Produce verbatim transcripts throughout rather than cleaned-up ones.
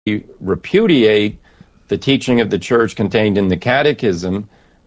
repudiate the teaching of the church contained in the Catechism,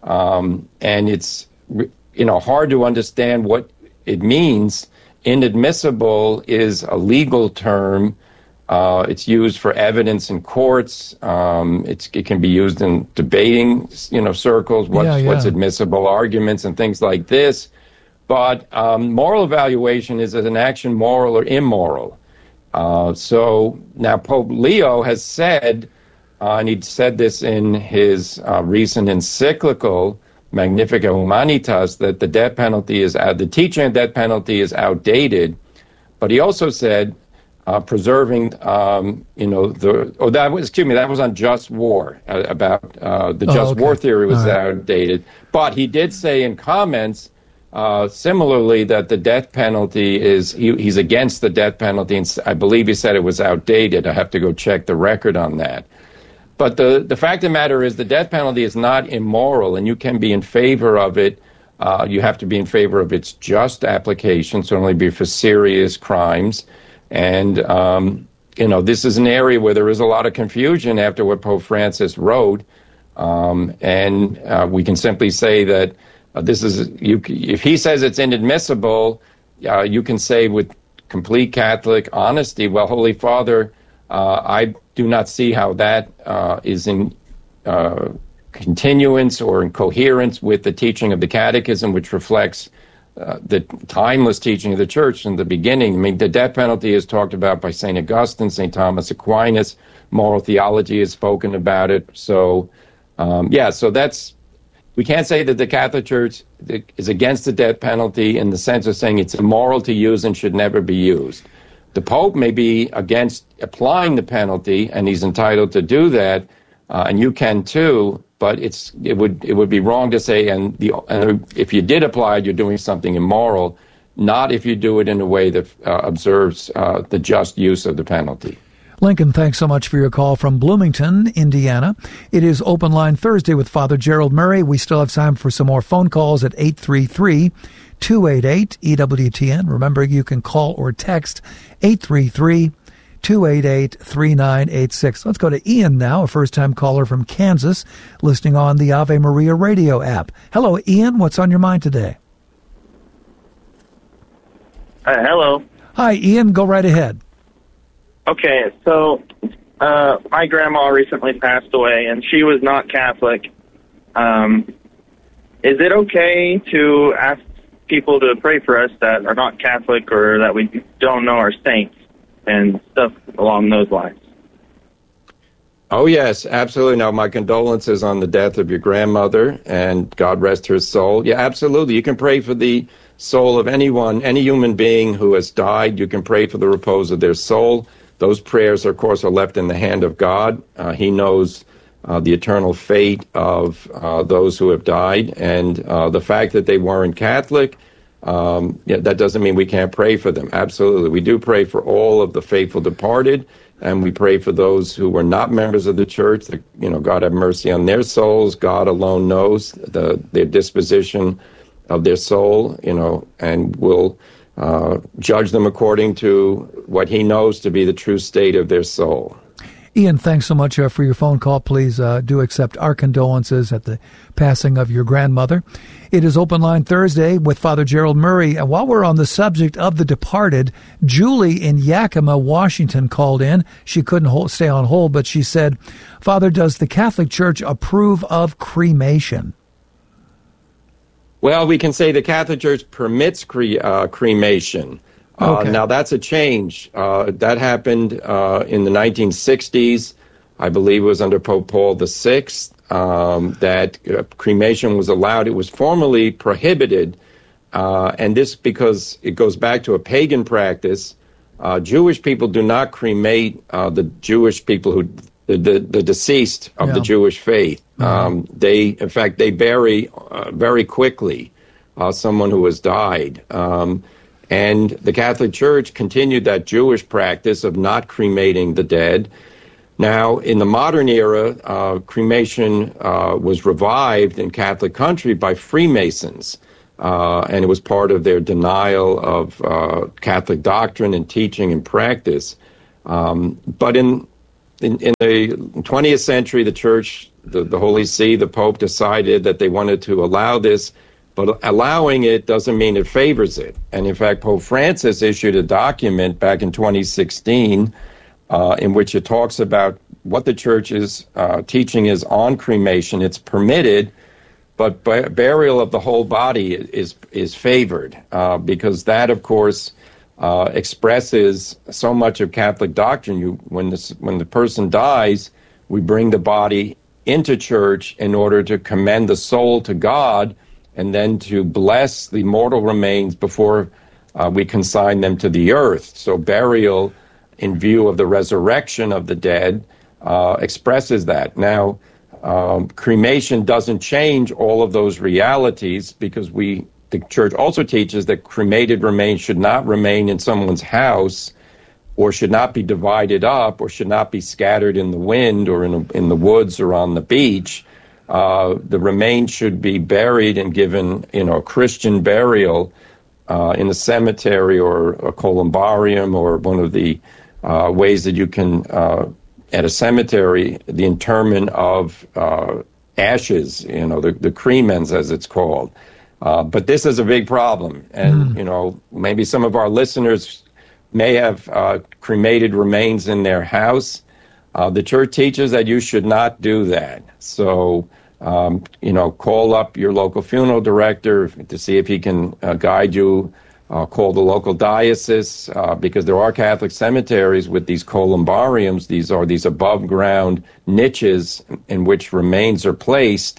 um, and it's you know hard to understand what it means. Inadmissible is a legal term. Uh, it's used for evidence in courts. Um, it's, it can be used in debating, you know, circles. What's, yeah, yeah. what's admissible arguments and things like this. But um, moral evaluation is an action moral or immoral. Uh, so now Pope Leo has said, uh, and he said this in his uh, recent encyclical, Magnificat Humanitas, that the death penalty is uh, the teaching of death penalty is outdated. But he also said, uh, preserving, um, you know, the oh that was excuse me that was on just war uh, about uh, the just oh, okay. war theory was right. outdated. But he did say in comments uh, similarly that the death penalty is he, he's against the death penalty, and I believe he said it was outdated. I have to go check the record on that. But the, the fact of the matter is the death penalty is not immoral, and you can be in favor of it. Uh, you have to be in favor of its just application, so only be for serious crimes. And, um, you know, this is an area where there is a lot of confusion after what Pope Francis wrote. Um, and uh, we can simply say that uh, this is, you, if he says it's inadmissible, uh, you can say with complete Catholic honesty, well, Holy Father, uh, I do not see how that uh, is in uh, continuance or in coherence with the teaching of the Catechism, which reflects uh, the timeless teaching of the Church in the beginning. I mean, the death penalty is talked about by Saint Augustine, Saint Thomas Aquinas. Moral theology has spoken about it. So, um, yeah, so that's, we can't say that the Catholic Church is against the death penalty in the sense of saying it's immoral to use and should never be used. The Pope may be against applying the penalty, and he's entitled to do that, uh, and you can too. But it's it would it would be wrong to say, and the and if you did apply it, you're doing something immoral. Not if you do it in a way that uh, observes uh, the just use of the penalty. Lincoln, thanks so much for your call from Bloomington, Indiana. It is Open Line Thursday with Father Gerald Murray. We still have time for some more phone calls at eight three three, two eight eight, E W T N. Remember, you can call or text eight three three, two eight eight, three nine eight six. Let's go to Ian now, a first-time caller from Kansas, listening on the Ave Maria radio app. Hello, Ian. What's on your mind today? Uh, hello. Hi, Ian. Go right ahead. Okay, so uh, my grandma recently passed away, and she was not Catholic. Um, is it okay to ask people to pray for us that are not Catholic or that we don't know are saints and stuff along those lines? Oh, yes, absolutely. Now, my condolences on the death of your grandmother, and God rest her soul. Yeah, absolutely. You can pray for the soul of anyone, any human being who has died. You can pray for the repose of their soul. Those prayers, of course, are left in the hand of God. Uh, he knows uh, the eternal fate of uh, those who have died. And uh, the fact that they weren't Catholic, um, yeah, that doesn't mean we can't pray for them. Absolutely. We do pray for all of the faithful departed, and we pray for those who were not members of the Church. That, you know, God have mercy on their souls. God alone knows the, their disposition of their soul, you know, and will Uh, judge them according to what he knows to be the true state of their soul. Ian, thanks so much uh, for your phone call. Please uh, do accept our condolences at the passing of your grandmother. It is Open Line Thursday with Father Gerald Murray. And while we're on the subject of the departed, Julie in Yakima, Washington called in. She couldn't hold, stay on hold, but she said, Father, does the Catholic Church approve of cremation? Well, we can say the Catholic Church permits cre- uh, cremation. Uh, okay. Now, that's a change. Uh, that happened uh, in the nineteen sixties. I believe it was under Pope Paul the Sixth um, that uh, cremation was allowed. It was formally prohibited, uh, and this because it goes back to a pagan practice. Uh, Jewish people do not cremate uh, the Jewish people who The, the, the deceased of yeah. the Jewish faith. Mm-hmm. Um, they, in fact, they bury uh, very quickly uh, someone who has died. Um, and the Catholic Church continued that Jewish practice of not cremating the dead. Now, in the modern era, uh, cremation uh, was revived in Catholic country by Freemasons. Uh, and it was part of their denial of uh, Catholic doctrine and teaching and practice. Um, but in in, in the twentieth century, the Church, the, the Holy See, the Pope decided that they wanted to allow this, but allowing it doesn't mean it favors it. And in fact, Pope Francis issued a document back in twenty sixteen uh, in which it talks about what the Church's uh, teaching is on cremation. It's permitted, but bu- burial of the whole body is is favored uh, because that, of course, uh, expresses so much of Catholic doctrine. You, when this, when the person dies, we bring the body into church in order to commend the soul to God, and then to bless the mortal remains before uh, we consign them to the earth. So burial, in view of the resurrection of the dead, uh, expresses that. Now, um, cremation doesn't change all of those realities, because we, the Church also teaches that cremated remains should not remain in someone's house, or should not be divided up, or should not be scattered in the wind or in, a, in the woods or on the beach. Uh, the remains should be buried and given, you know, Christian burial uh, in a cemetery or a columbarium, or one of the uh, ways that you can, uh, at a cemetery, the interment of uh, ashes, you know, the, the cremens, as it's called. Uh, but this is a big problem. And, mm. you know, maybe some of our listeners may have uh, cremated remains in their house. Uh, the Church teaches that you should not do that. So, um, you know, call up your local funeral director to see if he can uh, guide you. Uh, call the local diocese, uh, because there are Catholic cemeteries with these columbariums. These are these above-ground niches in which remains are placed.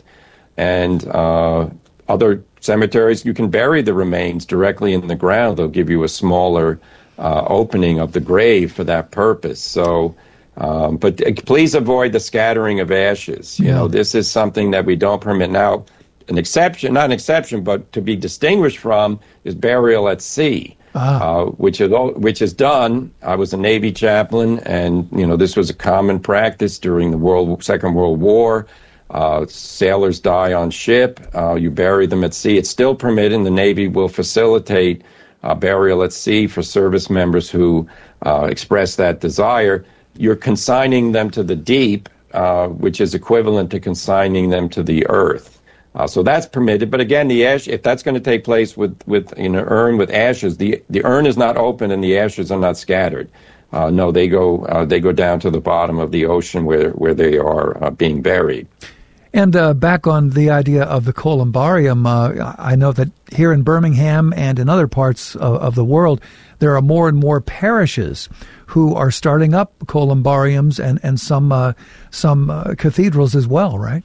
And uh, other cemeteries, you can bury the remains directly in the ground. They'll give you a smaller uh, opening of the grave for that purpose. So, Um, but please avoid the scattering of ashes. You yeah. know, this is something that we don't permit. Now, an exception, not an exception, but to be distinguished from is burial at sea, ah. uh, which is which is done. I was a Navy chaplain, and you know, this was a common practice during the World Second World War. Uh, sailors die on ship. Uh, you bury them at sea. It's still permitted, and the Navy will facilitate uh, burial at sea for service members who uh, express that desire. You're consigning them to the deep, uh, which is equivalent to consigning them to the earth. Uh, so that's permitted. But again, the ash, if that's going to take place with, with in an urn with ashes, the, the urn is not open and the ashes are not scattered. Uh, no, they go uh, they go down to the bottom of the ocean where where they are uh, being buried. And uh, back on the idea of the columbarium, uh, I know that here in Birmingham and in other parts of, of the world, there are more and more parishes who are starting up columbariums and and some uh, some uh, cathedrals as well, right?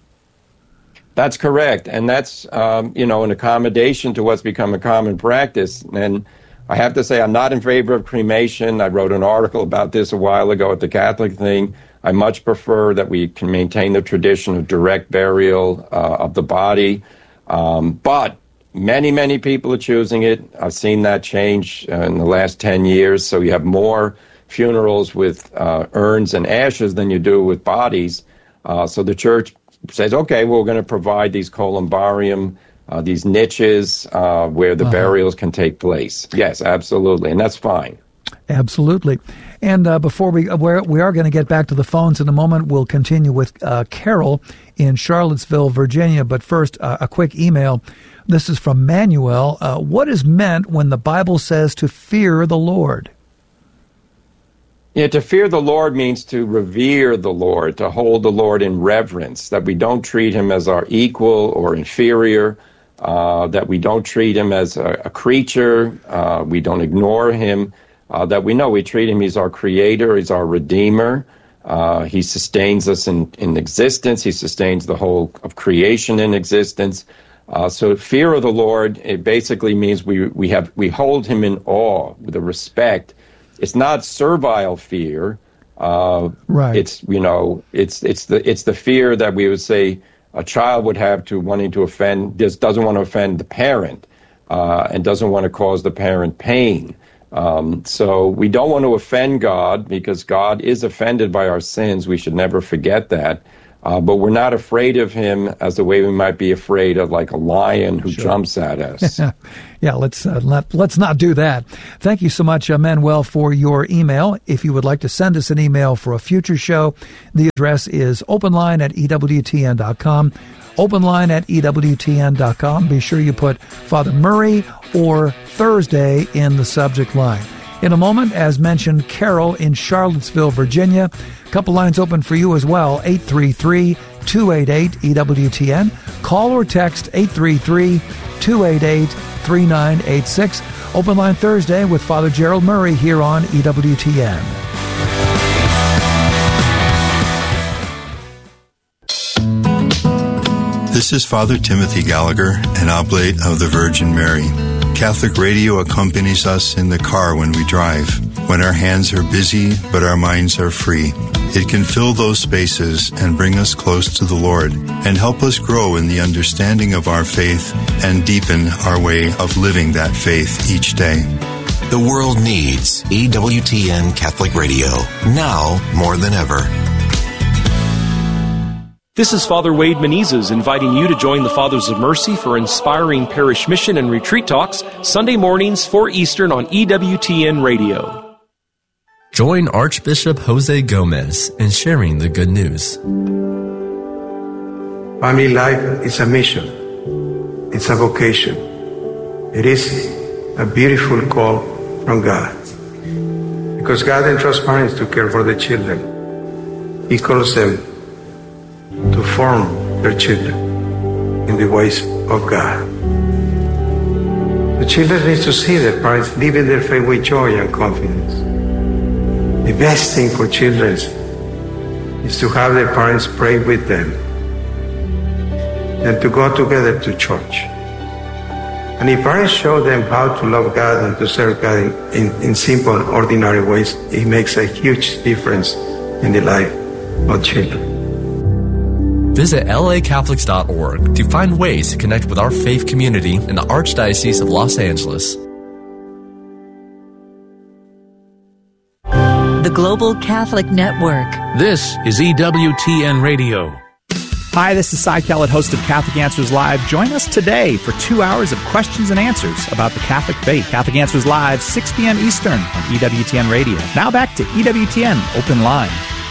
That's correct, and that's um, you know, an accommodation to what's become a common practice. And I have to say, I'm not in favor of cremation. I wrote an article about this a while ago at the Catholic Thing. I much prefer that we can maintain the tradition of direct burial uh, of the body, um, but many, many people are choosing it. I've seen that change uh, in the last ten years. So you have more funerals with uh, urns and ashes than you do with bodies. Uh, so the Church says, okay, well, we're going to provide these columbarium, uh, these niches uh, where the uh-huh. burials can take place. Yes, absolutely, and that's fine. Absolutely. And uh, before we we're, we are going to get back to the phones in a moment, we'll continue with uh, Carol in Charlottesville, Virginia. But first, uh, a quick email. This is from Manuel. Uh, what is meant when the Bible says to fear the Lord? Yeah, to fear the Lord means to revere the Lord, to hold the Lord in reverence, that we don't treat him as our equal or inferior, uh, that we don't treat him as a, a creature, uh, we don't ignore him, uh, that we know we treat him, he's our creator, he's our redeemer, uh, he sustains us in, in existence, he sustains the whole of creation in existence. Uh, so fear of the Lord, it basically means we, we have we hold him in awe, with a respect. It's not servile fear. Uh, right. It's, you know, it's it's the it's the fear that we would say a child would have to wanting to offend, just doesn't want to offend the parent, uh, and doesn't want to cause the parent pain. Um, so we don't want to offend God, because God is offended by our sins. We should never forget that. Uh, but we're not afraid of him as the way we might be afraid of like a lion who sure. jumps at us. Yeah, let's uh, let, let's not do that. Thank you so much, uh, Manuel, for your email. If you would like to send us an email for a future show, the address is openline at E W T N dot com. Openline at E W T N dot com. Be sure you put Father Murray or Thursday in the subject line. In a moment, as mentioned, Carol in Charlottesville, Virginia. A couple lines open for you as well, eight three three, two eight eight, E W T N. Call or text eight three three, two eight eight, three nine eight six. Open Line Thursday with Father Gerald Murray here on E W T N. This is Father Timothy Gallagher, an oblate of the Virgin Mary. Catholic radio accompanies us in the car when we drive, when our hands are busy but our minds are free. It can fill those spaces and bring us close to the Lord and help us grow in the understanding of our faith and deepen our way of living that faith each day. The world needs E W T N Catholic Radio, now more than ever. This is Father Wade Menezes inviting you to join the Fathers of Mercy for inspiring parish mission and retreat talks Sunday mornings four Eastern on E W T N Radio. Join Archbishop Jose Gomez in sharing the good news. Family life is a mission. It's a vocation. It is a beautiful call from God. Because God entrusts parents to care for the children. He calls them to form their children in the ways of God. The children need to see their parents living their faith with joy and confidence. The best thing for children is to have their parents pray with them and to go together to church. And if parents show them how to love God and to serve God in, in, in simple, ordinary ways, it makes a huge difference in the life of children. Visit L A Catholics dot org to find ways to connect with our faith community in the Archdiocese of Los Angeles. The Global Catholic Network. This is E W T N Radio. Hi, this is Cy Kellett, host of Catholic Answers Live. Join us today for two hours of questions and answers about the Catholic faith. Catholic Answers Live, six p.m. Eastern on E W T N Radio. Now back to E W T N Open Line.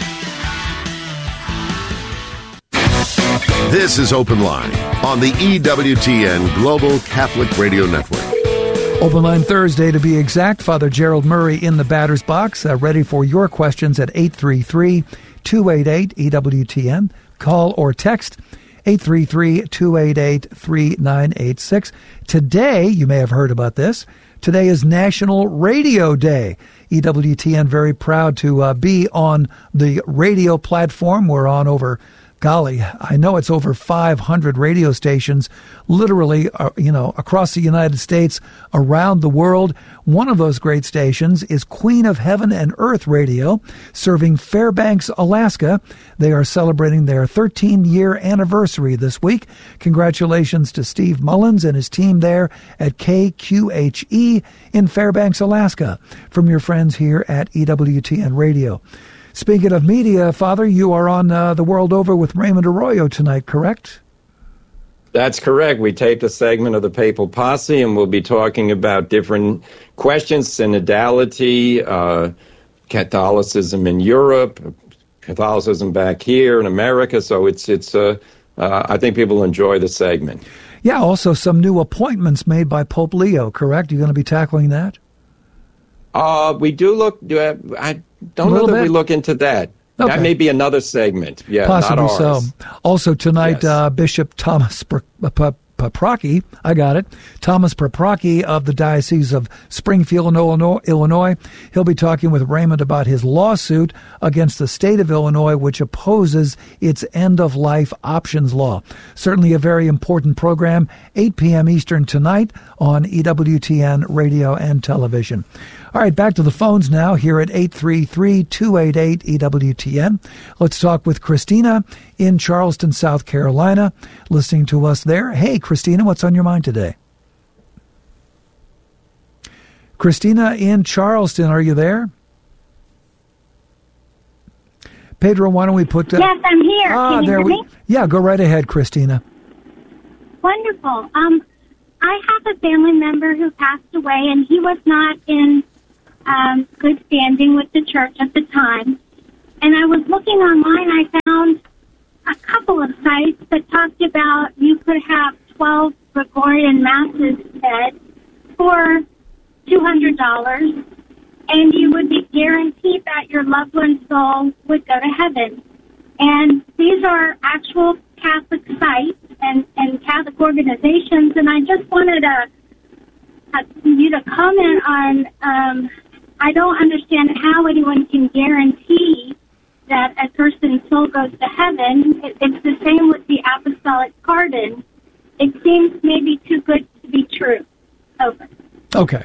This is Open Line on the E W T N Global Catholic Radio Network. Open Line Thursday, to be exact. Father Gerald Murray in the batter's box, uh, ready for your questions at eight three three, two eight eight, E W T N. Call or text eight three three, two eight eight, three nine eight six. Today, you may have heard about this, today is National Radio Day. E W T N very proud to uh, be on the radio platform. We're on over Golly, I know it's over five hundred radio stations, literally, uh, you know, across the United States, around the world. One of those great stations is Queen of Heaven and Earth Radio, serving Fairbanks, Alaska. They are celebrating their thirteen-year anniversary this week. Congratulations to Steve Mullins and his team there at K Q H E in Fairbanks, Alaska, from your friends here at E W T N Radio. Speaking of media, Father, you are on uh, the world over with Raymond Arroyo tonight, correct? That's correct. We taped a segment of the Papal Posse, and we'll be talking about different questions, synodality, uh, Catholicism in Europe, Catholicism back here in America. So it's it's. Uh, uh, I think people enjoy the segment. Yeah. Also, some new appointments made by Pope Leo. Correct? You're going to be tackling that. Uh, we do look. Do I, I don't know that bit. we look into that. Okay. That may be another segment. Yeah, possibly not ours. so. Also tonight, yes. uh, Bishop Thomas Paprocki, I got it, Thomas Paprocki of the Diocese of Springfield, Illinois. He'll be talking with Raymond about his lawsuit against the state of Illinois, which opposes its end-of-life options law. Certainly a very important program, eight p.m. Eastern tonight on E W T N Radio and Television. All right, back to the phones now here at eight three three, two eight eight, E W T N. Let's talk with Christina in Charleston, South Carolina, listening to us there. Hey, Christina, what's on your mind today? Christina in Charleston, are you there? Pedro, why don't we put... Uh, yes, I'm here. Ah, Can you there hear we, me? Yeah, go right ahead, Christina. Wonderful. Um, I have a family member who passed away, and he was not in um, good standing with the church at the time. And I was looking online. I found a couple of sites that talked about you could have twelve Gregorian masses said for two hundred dollars, and you would be guaranteed that your loved one's soul would go to heaven. And these are actual Catholic sites and, and Catholic organizations, and I just wanted to, uh, you to comment on, um, I don't understand how anyone can guarantee that a person's soul goes to heaven. It, it's the same with the apostolic pardon. It seems maybe too good to be true. Over. Okay.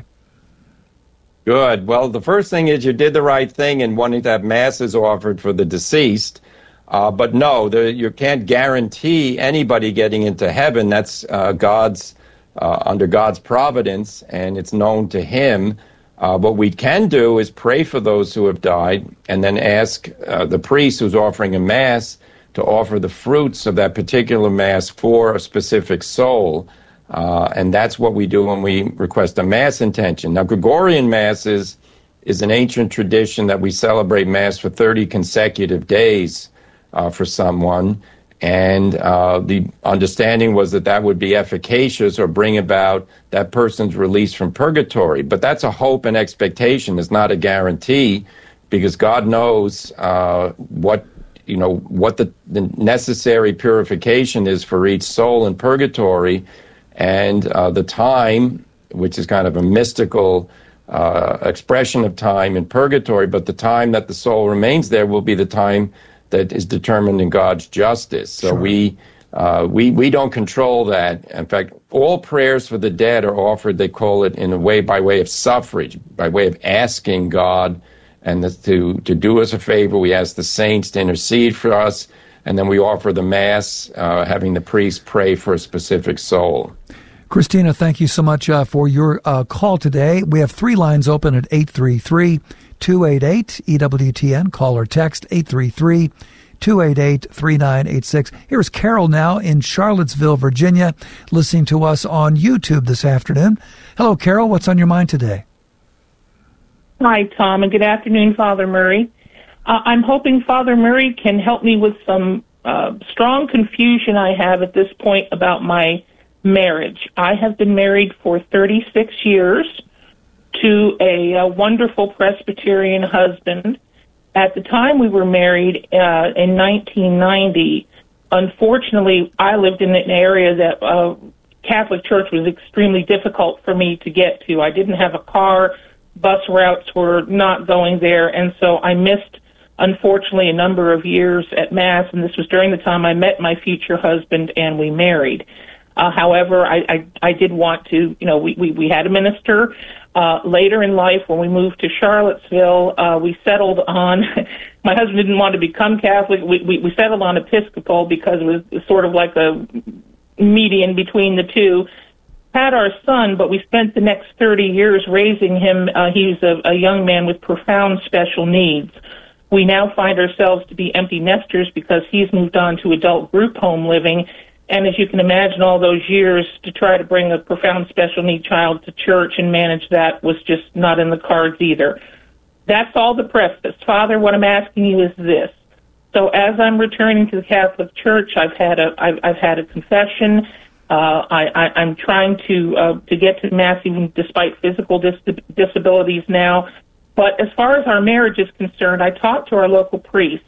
Good. Well, the first thing is you did the right thing in wanting to have masses offered for the deceased. Uh, but no, the, you can't guarantee anybody getting into heaven. That's uh, God's uh, under God's providence, and it's known to Him. Uh, what we can do is pray for those who have died, and then ask uh, the priest who's offering a mass to offer the fruits of that particular mass for a specific soul. Uh, and that's what we do when we request a mass intention. Now, Gregorian masses is an ancient tradition that we celebrate mass for thirty consecutive days. Uh, for someone, and uh, the understanding was that that would be efficacious or bring about that person's release from purgatory. But that's a hope and expectation. It's not a guarantee, because God knows uh, what you know what the, the necessary purification is for each soul in purgatory, and uh, the time, which is kind of a mystical uh, expression of time in purgatory, but the time that the soul remains there will be the time that is determined in God's justice. So sure. we, uh, we we don't control that. In fact, all prayers for the dead are offered, they call it, in a way by way of suffrage, by way of asking God and the, to, to do us a favor. We ask the saints to intercede for us, and then we offer the Mass, uh, having the priest pray for a specific soul. Christina, thank you so much uh, for your uh, call today. We have three lines open at eight three three, two eight eight, E W T N. Call or text eight three three, two eight eight, three nine eight six. Here's Carol now in Charlottesville, Virginia, listening to us on YouTube this afternoon. Hello, Carol. What's on your mind today? Hi, Tom, and good afternoon, Father Murray. Uh, I'm hoping Father Murray can help me with some uh, strong confusion I have at this point about my marriage. I have been married for thirty-six years to a, a wonderful Presbyterian husband. At the time we were married uh, in nineteen ninety, unfortunately, I lived in an area that uh, Catholic Church was extremely difficult for me to get to. I didn't have a car. Bus routes were not going there, and so I missed, unfortunately, a number of years at Mass, and this was during the time I met my future husband and we married. Uh, however, I, I, I did want to, you know, we, we, we had a minister. Uh, later in life, when we moved to Charlottesville, uh, we settled on, my husband didn't want to become Catholic. We, we, we settled on Episcopal because it was sort of like a median between the two. Had our son, but we spent the next thirty years raising him. Uh, he's a, a young man with profound special needs. We now find ourselves to be empty nesters because he's moved on to adult group home living. And as you can imagine, all those years to try to bring a profound special need child to church and manage that was just not in the cards either. That's all the preface. Father, what I'm asking you is this. So as I'm returning to the Catholic Church, I've had a, I've, I've had a confession. Uh, I, I, I'm trying to, uh, to get to Mass even despite physical dis- disabilities now. But as far as our marriage is concerned, I talked to our local priest.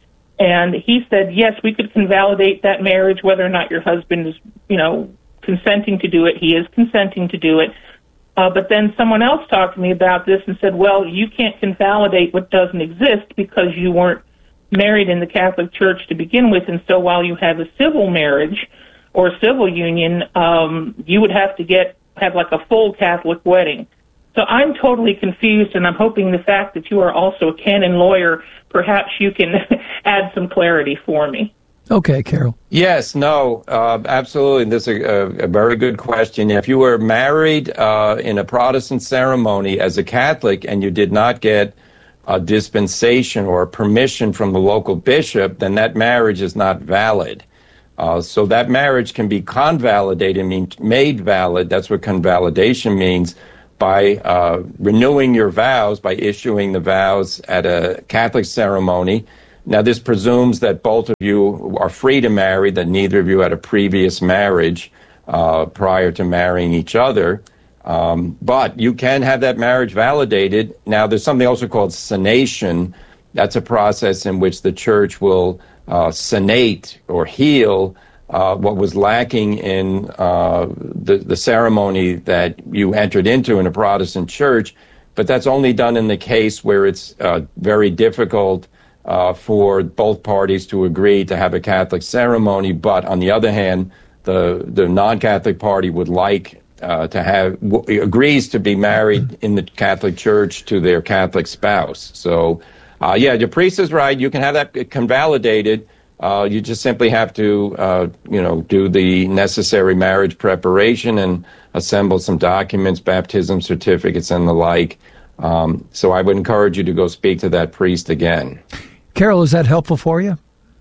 And he said, yes, we could convalidate that marriage, whether or not your husband is, you know, consenting to do it. He is consenting to do it. Uh, but then someone else talked to me about this and said, well, you can't convalidate what doesn't exist because you weren't married in the Catholic Church to begin with. And so while you have a civil marriage or civil union, um, you would have to get have like a full Catholic wedding. So I'm totally confused, and I'm hoping the fact that you are also a canon lawyer, perhaps you can add some clarity for me. Okay, Carol. Yes, no, uh, absolutely. This is a, a very good question. If you were married uh, in a Protestant ceremony as a Catholic and you did not get a dispensation or a permission from the local bishop, then that marriage is not valid. Uh, so that marriage can be convalidated, means made valid. That's what convalidation means, by uh, renewing your vows, by issuing the vows at a Catholic ceremony. Now, this presumes that both of you are free to marry, that neither of you had a previous marriage uh, prior to marrying each other. Um, but you can have that marriage validated. Now, there's something also called sanation. That's a process in which the church will uh, sanate or heal uh, what was lacking in uh, the, the ceremony that you entered into in a Protestant church. But that's only done in the case where it's uh, very difficult uh, for both parties to agree to have a Catholic ceremony. But on the other hand, the, the non-Catholic party would like Uh, to have w- agrees to be married in the Catholic Church to their Catholic spouse. So, uh, yeah, the priest is right. You can have that convalidated. Uh, you just simply have to, uh, you know, do the necessary marriage preparation and assemble some documents, baptism certificates, and the like. Um, so, I would encourage you to go speak to that priest again. Carol, is that helpful for you?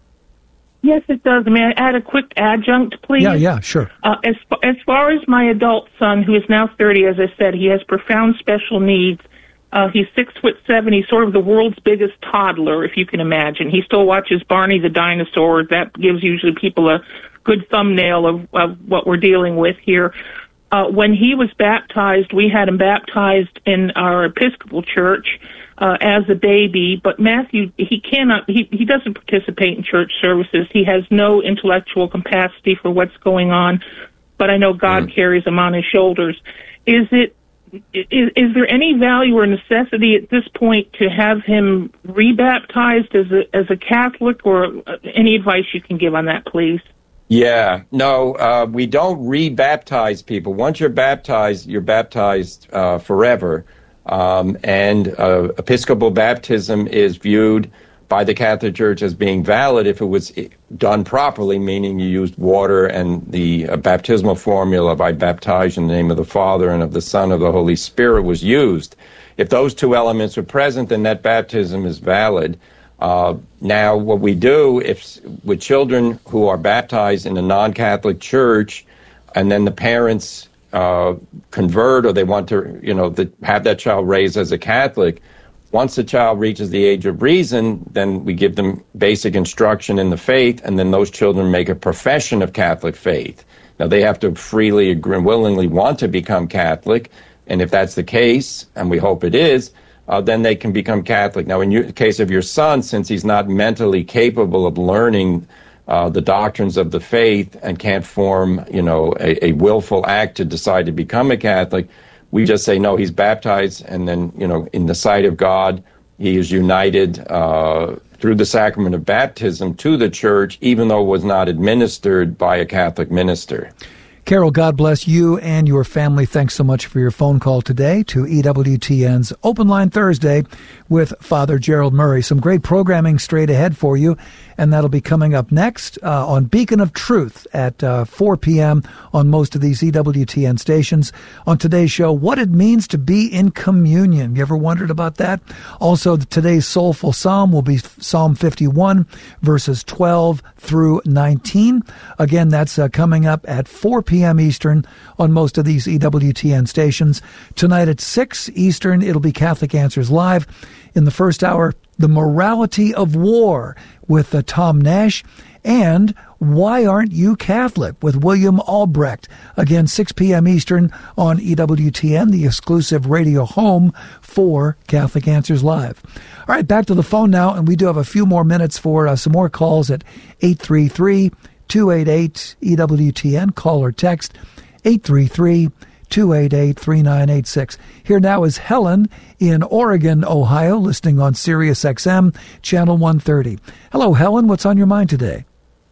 Yes, it does. May I add a quick adjunct, please? Yeah, yeah, sure. Uh, as, as far as my adult son, who is now thirty, as I said, he has profound special needs. Uh, he's six foot seven. He's sort of the world's biggest toddler, if you can imagine. He still watches Barney the Dinosaur. That gives usually people a good thumbnail of, of what we're dealing with here. Uh, when he was baptized, we had him baptized in our Episcopal church uh, as a baby, but Matthew, he cannot, he, he doesn't participate in church services. He has no intellectual capacity for what's going on, but I know God mm. carries him on his shoulders. Is it, is, is there any value or necessity at this point to have him rebaptized as a, as a Catholic, or any advice you can give on that, please? Yeah, no, uh, we don't re-baptize people. Once you're baptized, you're baptized uh, forever. Um, and uh, Episcopal baptism is viewed by the Catholic Church as being valid if it was done properly, meaning you used water and the uh, baptismal formula of I baptize in the name of the Father and of the Son of the Holy Spirit was used. If those two elements are present, then that baptism is valid. Uh, now, what we do if with children who are baptized in a non-Catholic church, and then the parents uh, convert, or they want to, you know, the, have that child raised as a Catholic, once the child reaches the age of reason, then we give them basic instruction in the faith, and then those children make a profession of Catholic faith. Now, they have to freely agree, willingly want to become Catholic, and if that's the case, and we hope it is, Uh, then they can become Catholic. Now, in your, the case of your son, since he's not mentally capable of learning uh, the doctrines of the faith and can't form, you know, a, a willful act to decide to become a Catholic, we just say, no, he's baptized, and then, you know, in the sight of God, he is united uh, through the sacrament of baptism to the church, even though it was not administered by a Catholic minister. Carol, God bless you and your family. Thanks so much for your phone call today to E W T N's Open Line Thursday with Father Gerald Murray. Some great programming straight ahead for you, and that'll be coming up next uh, on Beacon of Truth at uh, four p.m. on most of these E W T N stations. On today's show, what it means to be in communion. You ever wondered about that? Also, today's soulful psalm will be Psalm fifty-one, verses twelve through nineteen. Again, that's uh, coming up at four p.m. Eastern on most of these E W T N stations. Tonight at six Eastern, it'll be Catholic Answers Live. In the first hour, The Morality of War with uh, Tom Nash, and Why Aren't You Catholic with William Albrecht. Again, six p.m. Eastern on E W T N, the exclusive radio home for Catholic Answers Live. All right, back to the phone now, and we do have a few more minutes for uh, some more calls at eight three three, two eight eight, E W T N. Call or text eight three three, two eight eight, three nine eight six. Here now is Helen in Oregon, Ohio, listening on Sirius X M, Channel one thirty. Hello, Helen. What's on your mind today?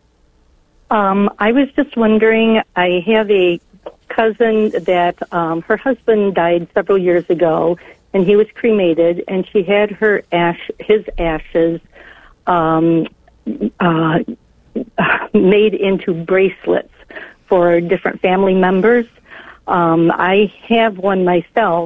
Um, I was just wondering, I have a cousin that um, her husband died several years ago, and he was cremated, and she had her ash, his ashes um, uh, made into bracelets for different family members. Um, I have one myself,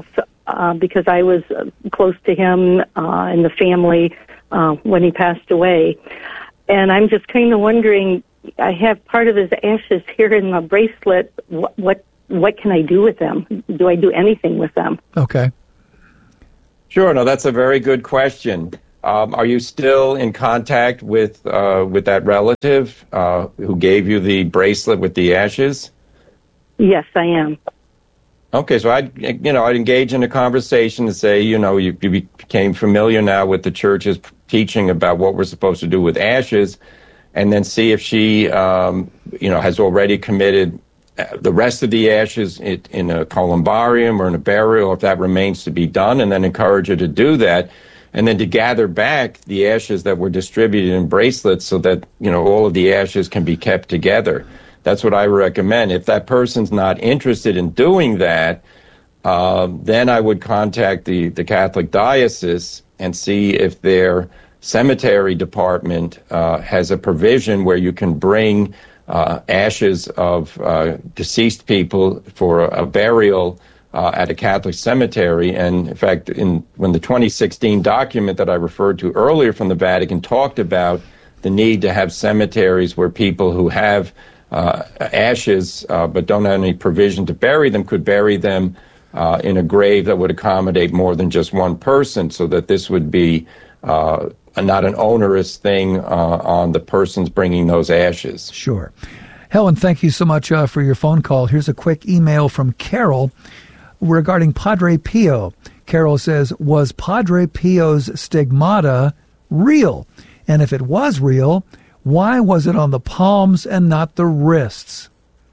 uh, because I was uh, close to him uh, and the family uh, when he passed away. And I'm just kind of wondering, I have part of his ashes here in the bracelet. What, what, what can I do with them? Do I do anything with them? Okay. Sure. No, that's a very good question. Um, are you still in contact with uh, with that relative uh, who gave you the bracelet with the ashes? Yes, I am. Okay, so I'd, you know, I'd engage in a conversation to say, you know, you, you became familiar now with the church's teaching about what we're supposed to do with ashes, and then see if she, um, you know, has already committed the rest of the ashes in, in a columbarium or in a burial, if that remains to be done, and then encourage her to do that. And then to gather back the ashes that were distributed in bracelets so that, you know, all of the ashes can be kept together. That's what I recommend. If that person's not interested in doing that, uh, then I would contact the, the Catholic diocese and see if their cemetery department uh, has a provision where you can bring uh, ashes of uh, deceased people for a, a burial Uh, at a Catholic cemetery. And in fact, in when the twenty sixteen document that I referred to earlier from the Vatican talked about the need to have cemeteries where people who have uh, ashes uh, but don't have any provision to bury them could bury them uh, in a grave that would accommodate more than just one person, so that this would be uh, not an onerous thing uh, on the persons bringing those ashes. Sure. Helen, thank you so much uh, for your phone call. Here's a quick email from Carol regarding Padre Pio. Carol says, was Padre Pio's stigmata real? And if it was real, why was it on the palms and not the wrists?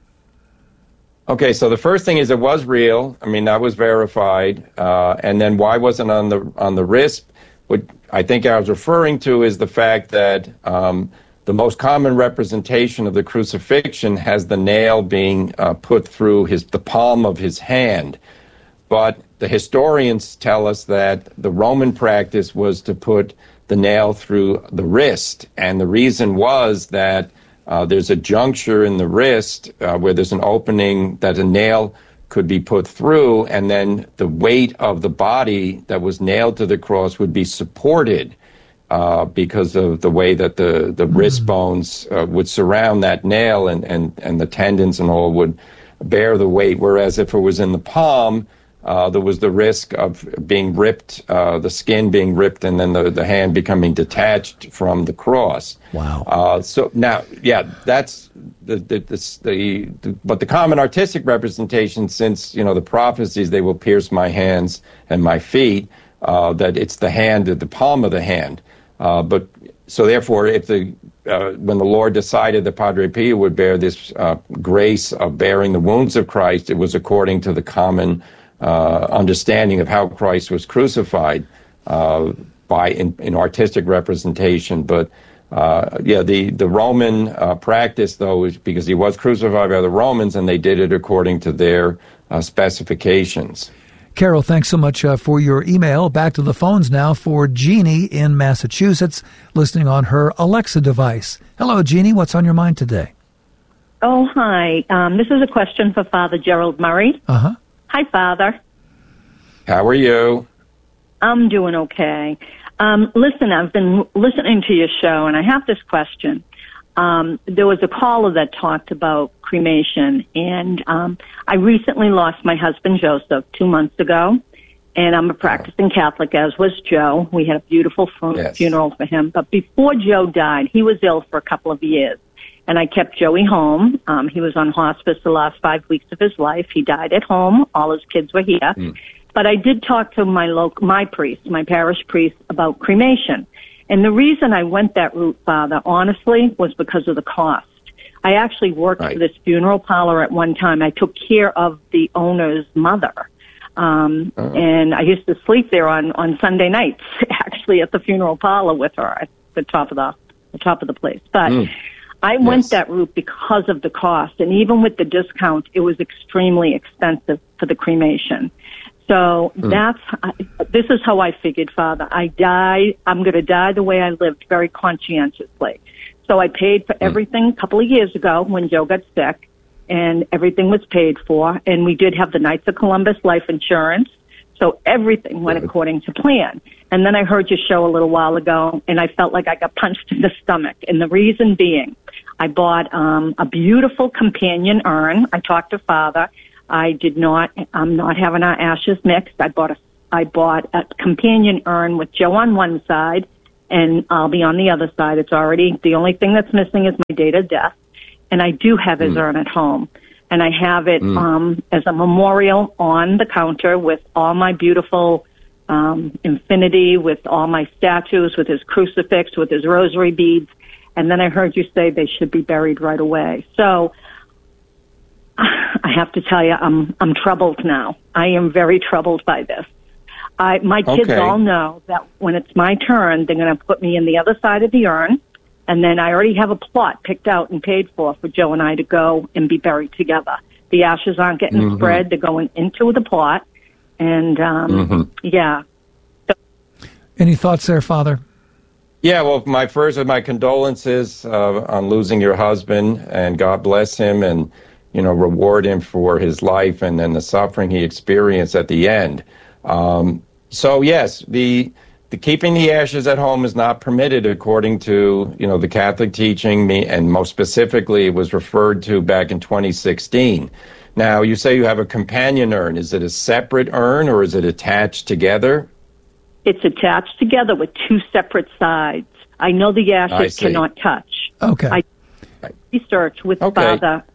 Okay, so the first thing is it was real. I mean, that was verified. Uh, and then why wasn't on the on the wrist? What I think I was referring to is the fact that um, the most common representation of the crucifixion has the nail being uh, put through his the palm of his hand. But the historians tell us that the Roman practice was to put the nail through the wrist. And the reason was that uh, there's a juncture in the wrist uh, where there's an opening that a nail could be put through, and then the weight of the body that was nailed to the cross would be supported uh, because of the way that the, the mm. wrist bones uh, would surround that nail, and, and, and the tendons and all would bear the weight. Whereas if it was in the palm, Uh, there was the risk of being ripped, uh, the skin being ripped, and then the, the hand becoming detached from the cross. Wow. Uh, so now, yeah, that's the the, the, the the but the common artistic representation, since, you know, the prophecies, they will pierce my hands and my feet, uh, that it's the hand, the palm of the hand. Uh, but so therefore, if the uh, when the Lord decided that Padre Pio would bear this uh, grace of bearing the wounds of Christ, it was according to the common Uh, understanding of how Christ was crucified uh, by in, in artistic representation. But uh, yeah, the the Roman uh, practice, though, is because he was crucified by the Romans, and they did it according to their uh, specifications. Carol, thanks so much uh, for your email. Back to the phones now for Jeannie in Massachusetts, listening on her Alexa device. Hello, Jeannie. What's on your mind today? Oh, hi. Um, this is a question for Father Gerald Murray. Uh huh. Hi, Father. How are you? I'm doing okay. Um, listen, I've been listening to your show, and I have this question. Um, there was a caller that talked about cremation, and um, I recently lost my husband, Joseph, two months ago, and I'm a practicing Catholic, as was Joe. We had a beautiful fun- yes. funeral for him. But before Joe died, he was ill for a couple of years. And I kept Joey home. Um, he was on hospice the last five weeks of his life. He died at home. All his kids were here. Mm. But I did talk to my local, my priest, my parish priest, about cremation. And the reason I went that route, Father, honestly, was because of the cost. I actually worked right. for this funeral parlor at one time. I took care of the owner's mother. Um, uh-huh. And I used to sleep there on, on Sunday nights, actually, at the funeral parlor with her at the top of the, the top of the place. But mm. I yes. went that route because of the cost, and even with the discount, it was extremely expensive for the cremation. So mm. that's, this is how I figured, Father. I die, I'm going to die the way I lived, very conscientiously. So I paid for mm. everything a couple of years ago when Joe got sick, and everything was paid for, and we did have the Knights of Columbus life insurance. So everything went according to plan. And then I heard your show a little while ago, and I felt like I got punched in the stomach. And the reason being, I bought um, a beautiful companion urn. I talked to Father. I did not, I'm not having our ashes mixed. I bought a, I bought a companion urn with Joe on one side, and I'll be on the other side. It's already, the only thing that's missing is my date of death. And I do have his mm. urn at home. And I have it mm. um, as a memorial on the counter with all my beautiful um, infinity, with all my statues, with his crucifix, with his rosary beads. And then I heard you say they should be buried right away. So I have to tell you, I'm I'm troubled now. I am very troubled by this. I my kids okay. all know that when it's my turn, they're going to put me in the other side of the urn. And then I already have a plot picked out and paid for for Joe and I to go and be buried together. The ashes aren't getting mm-hmm. spread. They're going into the plot. And, um, mm-hmm. yeah. So- Any thoughts there, Father? Yeah, well, my first of my condolences uh, on losing your husband, and God bless him and, you know, reward him for his life and then the suffering he experienced at the end. Um, so, yes, the... The keeping the ashes at home is not permitted according to, you know, the Catholic teaching, and most specifically it was referred to back in twenty sixteen. Now, you say you have a companion urn. Is it a separate urn or is it attached together? It's attached together with two separate sides. I know the ashes cannot touch. Okay. I researched with okay. Father.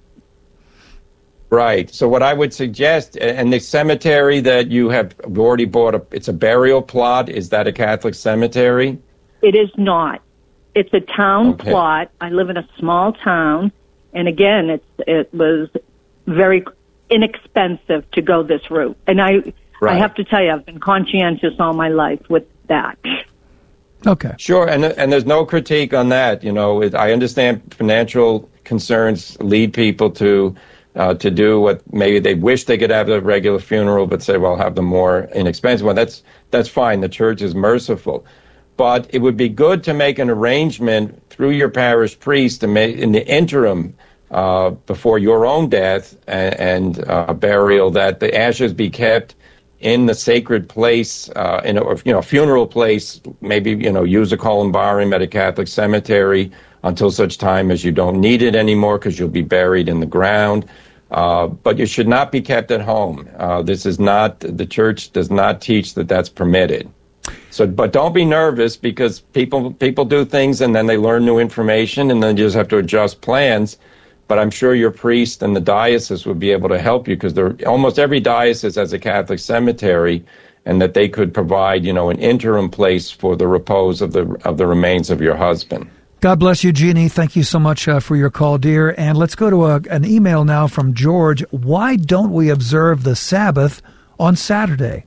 Right. So what I would suggest, and the cemetery that you have already bought, a, it's a burial plot. Is that a Catholic cemetery? It is not. It's a town okay. plot. I live in a small town, and again, it's it was very inexpensive to go this route. And I, right. I have to tell you, I've been conscientious all my life with that. Okay. Sure, and and there's no critique on that. You know, it, I understand financial concerns lead people to. Uh, to do what maybe they wish they could have a regular funeral, but say, well, have the more inexpensive one. That's that's fine. The church is merciful. But it would be good to make an arrangement through your parish priest to make, in the interim, uh, before your own death and, and uh, burial, that the ashes be kept in the sacred place, uh, in a you know funeral place. Maybe you know use a columbarium at a Catholic cemetery until such time as you don't need it anymore, because you'll be buried in the ground. Uh, but you should not be kept at home. Uh, this is not, the church does not teach that that's permitted. So, but don't be nervous, because people people do things and then they learn new information and then you just have to adjust plans. But I'm sure your priest and the diocese would be able to help you, because almost every diocese has a Catholic cemetery, and that they could provide, you know, an interim place for the repose of the of the remains of your husband. God bless you, Jeannie. Thank you so much uh, for your call, dear. And let's go to a, an email now from George. Why don't we observe the Sabbath on Saturday?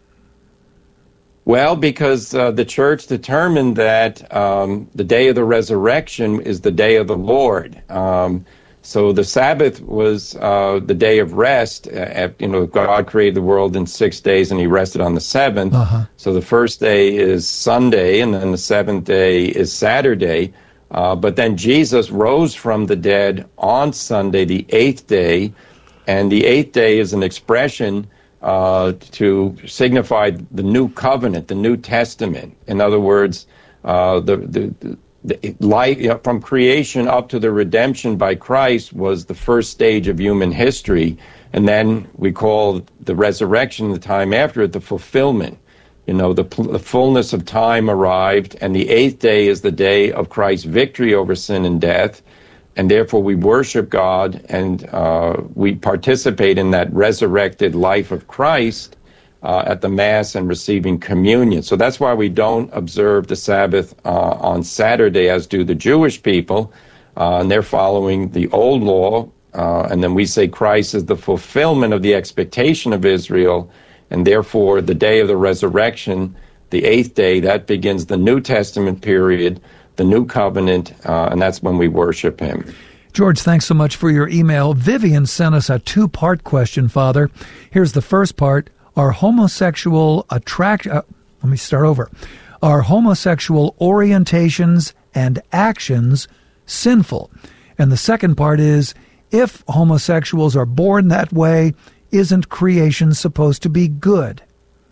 Well, because uh, the church determined that um, the day of the resurrection is the day of the Lord. Um, so the Sabbath was uh, the day of rest. Uh, you know, God created the world in six days, and he rested on the seventh. Uh-huh. So the first day is Sunday, and then the seventh day is Saturday. Uh, but then Jesus rose from the dead on Sunday, the eighth day, and the eighth day is an expression uh, to signify the new covenant, the New Testament. In other words, uh, the, the, the The life, you know, from creation up to the redemption by Christ was the first stage of human history, and then we call the resurrection, the time after it, the fulfillment. You know, the, the fullness of time arrived, and the eighth day is the day of Christ's victory over sin and death, and therefore we worship God, and uh, we participate in that resurrected life of Christ Uh, at the Mass and receiving communion. So that's why we don't observe the Sabbath uh, on Saturday, as do the Jewish people, uh, and they're following the old law, uh, and then we say Christ is the fulfillment of the expectation of Israel, and therefore the day of the resurrection, the eighth day, that begins the New Testament period, the New Covenant, uh, and that's when we worship him. George, thanks so much for your email. Vivian sent us a two-part question, Father. Here's the first part. Are homosexual attract? Uh, let me start over. Are homosexual orientations and actions sinful? And the second part is, if homosexuals are born that way, isn't creation supposed to be good?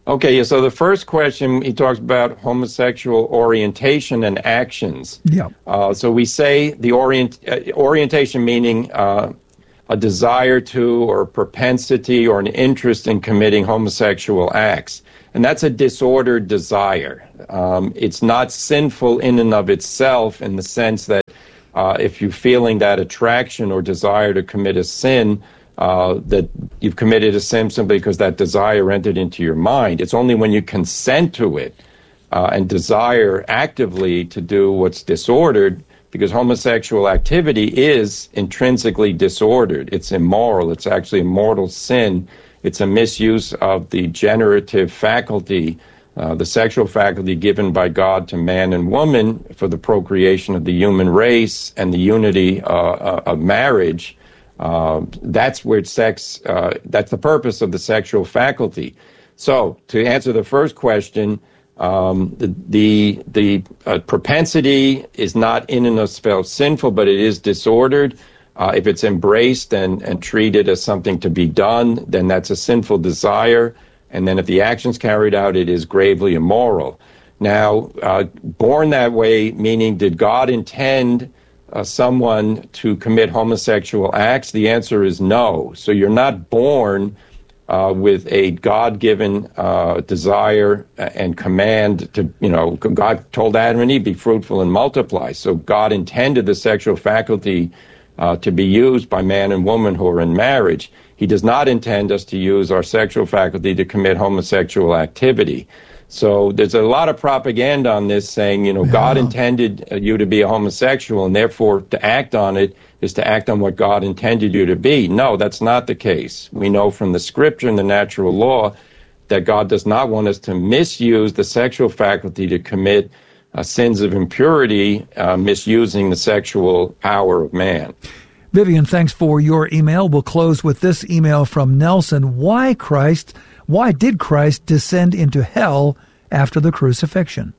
Okay, yeah, so the first question, he talks about homosexual orientation and actions. Yeah. Uh, so we say the orient uh, orientation meaning uh, a desire to or propensity or an interest in committing homosexual acts. And that's a disordered desire. Um, it's not sinful in and of itself in the sense that uh, if you're feeling that attraction or desire to commit a sin, Uh, that you've committed a sin simply because that desire entered into your mind. It's only when you consent to it uh, and desire actively to do what's disordered, because homosexual activity is intrinsically disordered. It's immoral. It's actually a mortal sin. It's a misuse of the generative faculty, uh, the sexual faculty given by God to man and woman for the procreation of the human race and the unity uh, of marriage. Uh, that's where sex, uh, that's the purpose of the sexual faculty. So, to answer the first question, um, the the, the uh, propensity is not in and of itself sinful, but it is disordered. Uh, if it's embraced and, and treated as something to be done, then that's a sinful desire. And then if the action's carried out, it is gravely immoral. Now, uh, born that way, meaning did God intend Uh, someone to commit homosexual acts? The answer is no. So you're not born uh, with a God-given uh, desire and command to, you know, God told Adam and Eve, be fruitful and multiply. So God intended the sexual faculty uh, to be used by man and woman who are in marriage. He does not intend us to use our sexual faculty to commit homosexual activity. So there's a lot of propaganda on this saying, you know, yeah. God intended you to be a homosexual, and therefore to act on it is to act on what God intended you to be. No, that's not the case. We know from the scripture and the natural law that God does not want us to misuse the sexual faculty to commit uh, sins of impurity, uh, misusing the sexual power of man. Vivian, thanks for your email. We'll close with this email from Nelson. Why Christ... Why did Christ descend into hell after the crucifixion?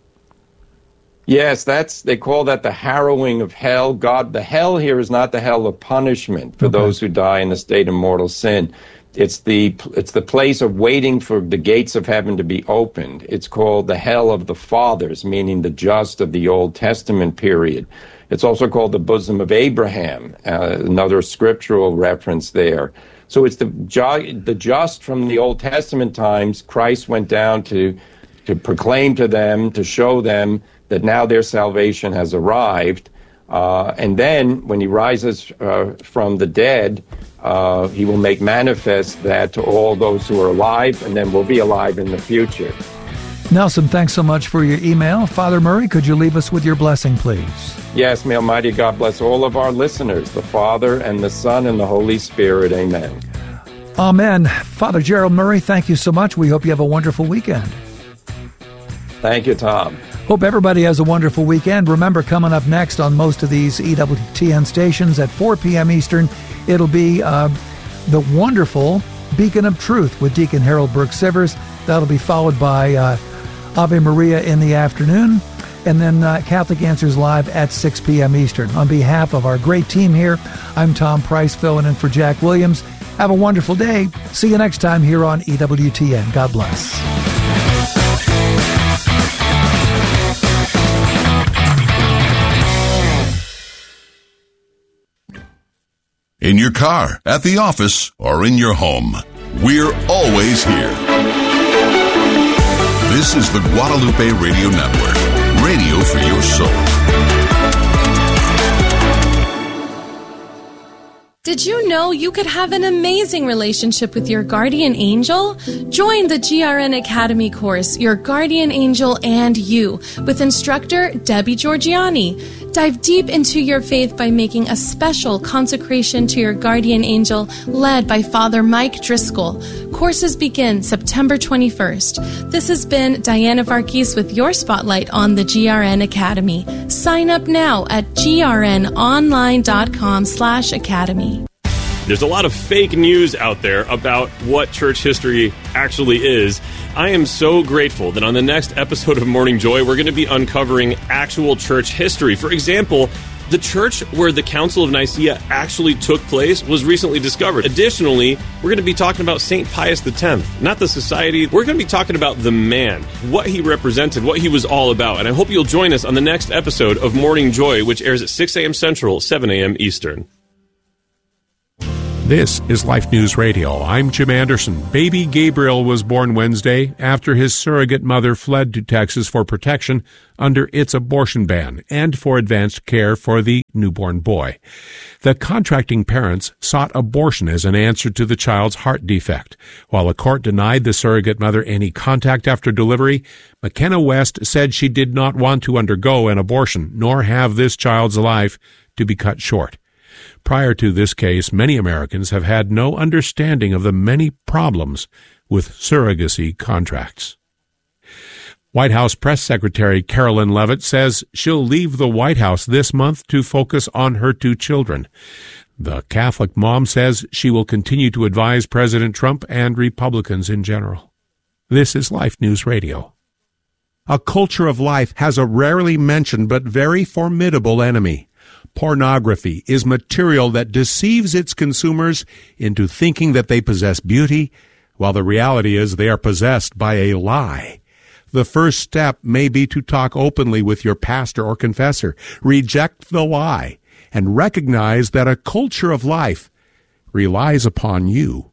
Yes, that's they call that the harrowing of hell. God, the hell here is not the hell of punishment for okay. those who die in the state of mortal sin. It's the it's the place of waiting for the gates of heaven to be opened. It's called the hell of the fathers, meaning the just of the Old Testament period. It's also called the bosom of Abraham, uh, another scriptural reference there. So it's the ju- the just from the Old Testament times. Christ went down to to proclaim to them, to show them that now their salvation has arrived. Uh, and then when he rises uh, from the dead, uh, he will make manifest that to all those who are alive and then will be alive in the future. Nelson, thanks so much for your email. Father Murray, could you leave us with your blessing, please? Yes, may Almighty God bless all of our listeners, the Father and the Son and the Holy Spirit. Amen. Amen. Father Gerald Murray, thank you so much. We hope you have a wonderful weekend. Thank you, Tom. Hope everybody has a wonderful weekend. Remember, coming up next on most of these E W T N stations at four p.m. Eastern, it'll be uh, the wonderful Beacon of Truth with Deacon Harold Burke-Sivers. That'll be followed by uh, Ave Maria in the afternoon, and then uh, Catholic Answers Live at six p.m. Eastern. On behalf of our great team here, I'm Tom Price, filling in for Jack Williams. Have a wonderful day. See you next time here on E W T N. God bless. In your car, at the office, or in your home, we're always here. This is the Guadalupe Radio Network, radio for your soul. Did you know you could have an amazing relationship with your guardian angel? Join the G R N Academy course, Your Guardian Angel and You, with instructor Debbie Georgiani. Dive deep into your faith by making a special consecration to your guardian angel led by Father Mike Driscoll. Courses begin September twenty-first. This has been Diana Varghese with your spotlight on the G R N Academy. Sign up now at grnonline.com slash academy. There's a lot of fake news out there about what church history actually is. I am so grateful that on the next episode of Morning Joy, we're going to be uncovering actual church history. For example, The church where the Council of Nicaea actually took place was recently discovered. Additionally, we're going to be talking about Saint Pius the tenth, not the society. We're going to be talking about the man, what he represented, what he was all about. And I hope you'll join us on the next episode of Morning Joy, which airs at six a.m. Central, seven a.m. Eastern. This is Life News Radio. I'm Jim Anderson. Baby Gabriel was born Wednesday after his surrogate mother fled to Texas for protection under its abortion ban and for advanced care for the newborn boy. The contracting parents sought abortion as an answer to the child's heart defect. While a court denied the surrogate mother any contact after delivery, McKenna West said she did not want to undergo an abortion nor have this child's life to be cut short. Prior to this case, many Americans have had no understanding of the many problems with surrogacy contracts. White House Press Secretary Carolyn Leavitt says she'll leave the White House this month to focus on her two children. The Catholic mom says she will continue to advise President Trump and Republicans in general. This is Life News Radio. A culture of life has a rarely mentioned but very formidable enemy. Pornography is material that deceives its consumers into thinking that they possess beauty, while the reality is they are possessed by a lie. The first step may be to talk openly with your pastor or confessor, reject the lie, and recognize that a culture of life relies upon you.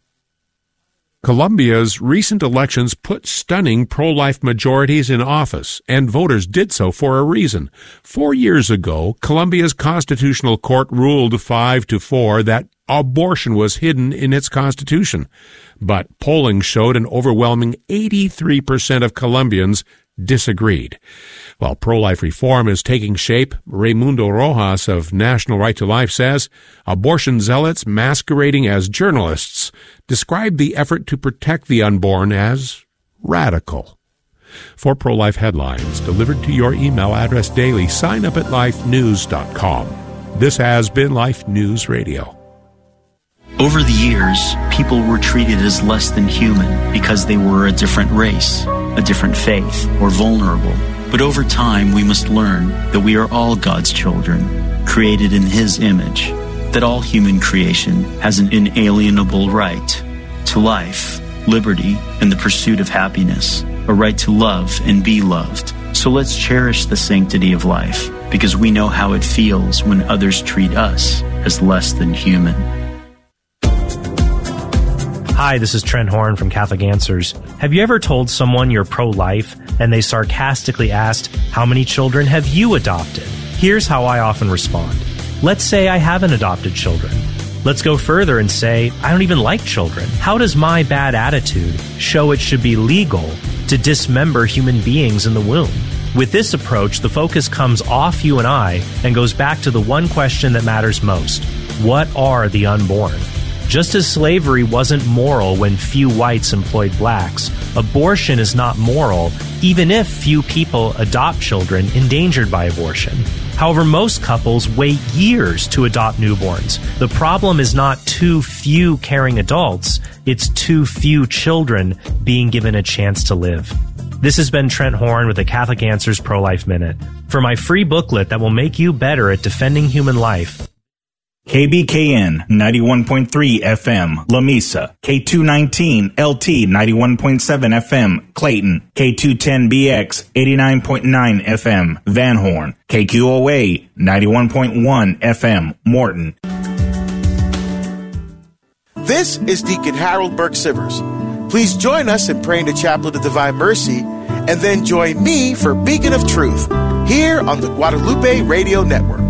Colombia's recent elections put stunning pro-life majorities in office, and voters did so for a reason. Four years ago, Colombia's constitutional court ruled five to four that abortion was hidden in its constitution. But polling showed an overwhelming eighty-three percent of Colombians disagreed. While pro-life reform is taking shape, Raimundo Rojas of National Right to Life says abortion zealots masquerading as journalists describe the effort to protect the unborn as radical. For pro-life headlines delivered to your email address daily, sign up at life news dot com. This has been Life News Radio. Over the years, people were treated as less than human because they were a different race, a different faith, or vulnerable. But over time, we must learn that we are all God's children, created in His image, that all human creation has an inalienable right to life, liberty, and the pursuit of happiness, a right to love and be loved. So let's cherish the sanctity of life, because we know how it feels when others treat us as less than human. Hi, this is Trent Horn from Catholic Answers. Have you ever told someone you're pro-life and they sarcastically asked, "How many children have you adopted?" Here's how I often respond. Let's say I haven't adopted children. Let's go further and say, I don't even like children. How does my bad attitude show it should be legal to dismember human beings in the womb? With this approach, the focus comes off you and I and goes back to the one question that matters most. What are the unborn? Just as slavery wasn't moral when few whites employed blacks, abortion is not moral even if few people adopt children endangered by abortion. However, most couples wait years to adopt newborns. The problem is not too few caring adults, it's too few children being given a chance to live. This has been Trent Horn with the Catholic Answers Pro-Life Minute. For my free booklet that will make you better at defending human life, K B K N ninety-one point three F M, La Mesa. K two nineteen L T ninety-one point seven F M, Clayton. K two ten B X eighty-nine point nine F M, Van Horn. K Q O A ninety-one point one F M, Morton. This is Deacon Harold Burke Sivers. Please join us in praying the Chaplet of Divine Mercy, and then join me for Beacon of Truth here on the Guadalupe Radio Network.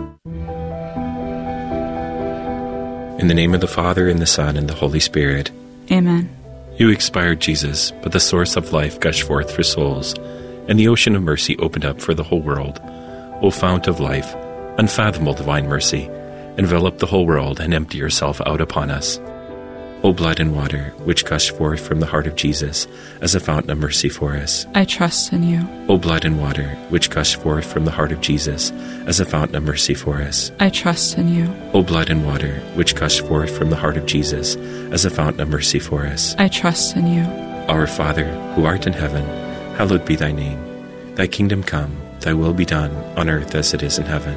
In the name of the Father, and the Son, and the Holy Spirit. Amen. You expired, Jesus, but the source of life gushed forth for souls, and the ocean of mercy opened up for the whole world. O fount of life, unfathomable divine mercy, envelop the whole world and empty yourself out upon us. O blood and water, which gushed forth from the heart of Jesus as a fountain of mercy for us. I trust in you. O blood and water, which gushed forth from the heart of Jesus as a fountain of mercy for us. I trust in you. O blood and water, which gushed forth from the heart of Jesus as a fountain of mercy for us. I trust in you. Our Father, who art in heaven, hallowed be thy name. Thy kingdom come, thy will be done, on earth as it is in heaven.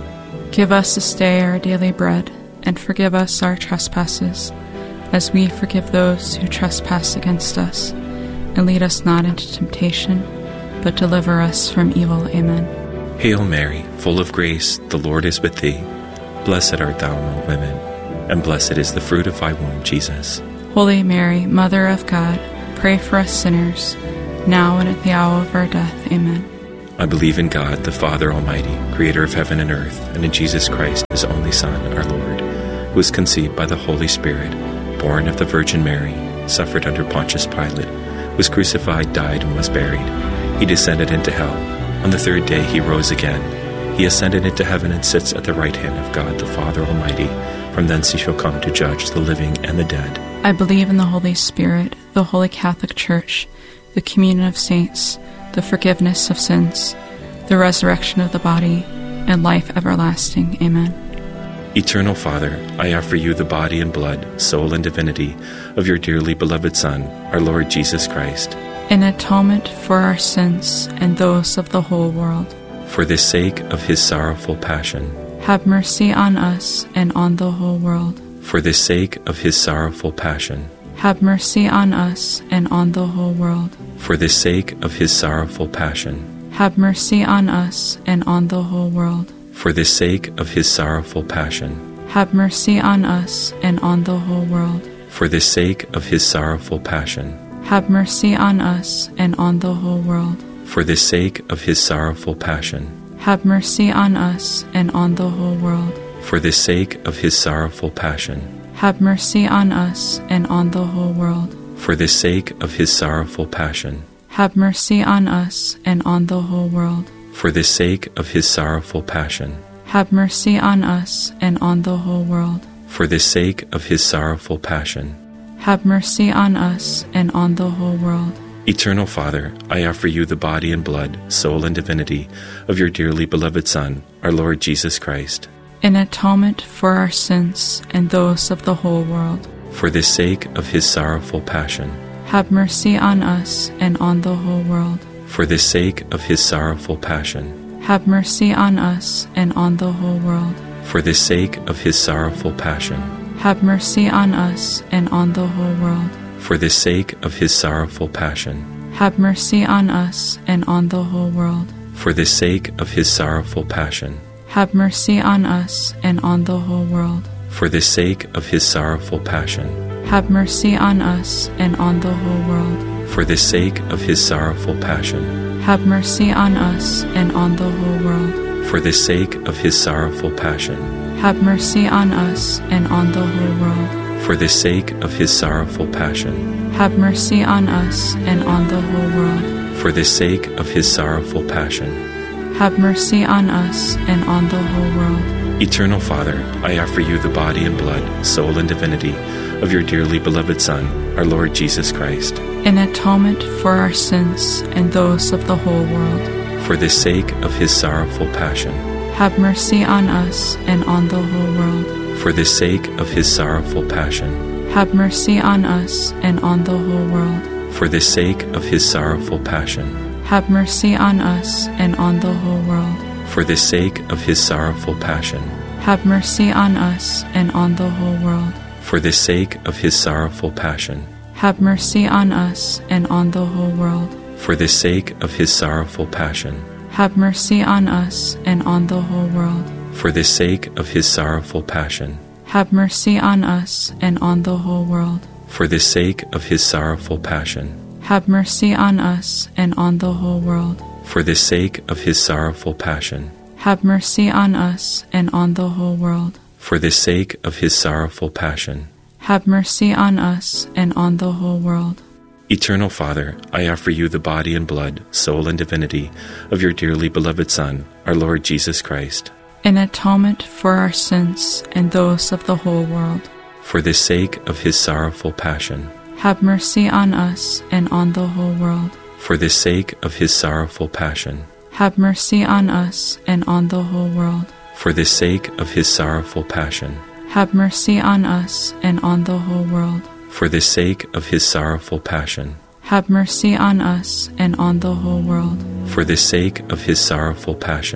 Give us this day our daily bread, and forgive us our trespasses, as we forgive those who trespass against us. And lead us not into temptation, but deliver us from evil. Amen. Hail Mary, full of grace, the Lord is with thee. Blessed art thou among women, and blessed is the fruit of thy womb, Jesus. Holy Mary, Mother of God, pray for us sinners, now and at the hour of our death. Amen. I believe in God, the Father Almighty, creator of heaven and earth, and in Jesus Christ, his only Son, our Lord, who was conceived by the Holy Spirit, born of the Virgin Mary, suffered under Pontius Pilate, was crucified, died, and was buried. He descended into hell. On the third day he rose again. He ascended into heaven and sits at the right hand of God, the Father Almighty. From thence he shall come to judge the living and the dead. I believe in the Holy Spirit, the Holy Catholic Church, the communion of saints, the forgiveness of sins, the resurrection of the body, and life everlasting. Amen. Eternal Father, I offer you the body and blood, soul and divinity of your dearly beloved Son, our Lord Jesus Christ, in atonement for our sins and those of the whole world. For the sake of his sorrowful passion, have mercy on us and on the whole world. For the sake of his sorrowful passion, have mercy on us and on the whole world. For the sake of his sorrowful passion, have mercy on us and on the whole world. For the sake of his sorrowful passion, have mercy on us and on the whole world. For the sake of his sorrowful passion, have mercy on us and on the whole world. For the sake of his sorrowful passion, have mercy on us and on the whole world. For the sake of his sorrowful passion, have mercy on us and on the whole world. For the sake of his sorrowful passion, have mercy on us and on the whole world. For the sake of his sorrowful passion, have mercy on us and on the whole world. For the sake of his sorrowful passion, have mercy on us and on the whole world. Eternal Father, I offer you the body and blood, soul and divinity of your dearly beloved Son, our Lord Jesus Christ, in atonement for our sins and those of the whole world. For the sake of his sorrowful passion, have mercy on us and on the whole world. For the sake of his sorrowful passion, have mercy on us and on the whole world. For the sake of his sorrowful passion, have mercy on us and on the whole world. For the sake of his sorrowful passion, have mercy on us and on the whole world. For the sake of his sorrowful passion, have mercy on us and on the whole world. For the sake of his sorrowful passion, have mercy on us and on the whole world. For the sake of his sorrowful passion, have mercy on us and on the whole world. For the sake of his sorrowful passion, have mercy on us and on the whole world. For the sake of his sorrowful passion, have mercy on us and on the whole world. For the sake of his sorrowful passion, have mercy on us and on the whole world. Eternal Father, I offer you the body and blood, soul and divinity of your dearly beloved Son, our Lord Jesus Christ, in atonement for our sins and those of the whole world. For the sake of his sorrowful passion, have mercy on us and on the whole world. For the sake of his sorrowful passion, have mercy on us and on the whole world. For the sake of his sorrowful passion, have mercy on us and on the whole world. For the sake of his sorrowful passion, have mercy on us and on the whole world. For the sake of his sorrowful passion, have mercy on us and on the whole world. For the sake of his sorrowful passion, have mercy on us and on the whole world. For the sake of his sorrowful passion, have mercy on us and on the whole world. For the sake of his sorrowful passion, have mercy on us and on the whole world. For the sake of his sorrowful passion, have mercy on us and on the whole world. For the sake of his sorrowful passion, have mercy on us and on the whole world. Eternal Father, I offer you the body and blood, soul and divinity of your dearly beloved Son, our Lord Jesus Christ, in atonement for our sins and those of the whole world. For the sake of his sorrowful passion, have mercy on us and on the whole world. For the sake of his sorrowful passion, have mercy on us and on the whole world. For the sake of his sorrowful passion, have mercy on us and on the whole world. For the sake of his sorrowful passion, have mercy on us and on the whole world. For the sake of his sorrowful passion,